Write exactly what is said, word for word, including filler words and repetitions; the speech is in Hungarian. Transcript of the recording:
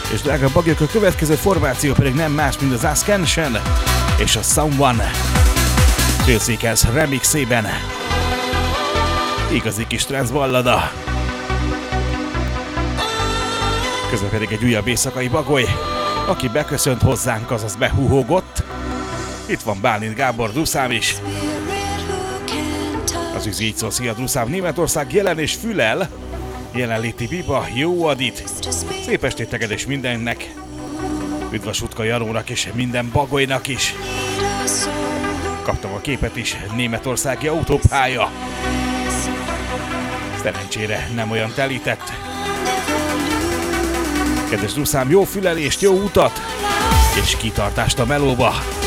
És drága bagyok, a következő formáció pedig nem más, mint az Ascension és a Someone Phil Seekers remixében. Igazi kis trance ballada. Közben pedig egy újabb éjszakai bagoly, aki beköszönt hozzánk, azaz behúhogott. Itt van Bálint Gábor Druszám is. Az üzi így szól, szia Druszám, Németország jelen és fülel. Jelenléti pipa, jó adit. Szép estét neked és mindennek. Üdv a Sutka Jarónak és minden bagolynak is. Kaptam a képet is, németországi autópálya. Szerencsére nem olyan telített. Kedves Druszám, jó fülelést, jó utat és kitartást a melóba.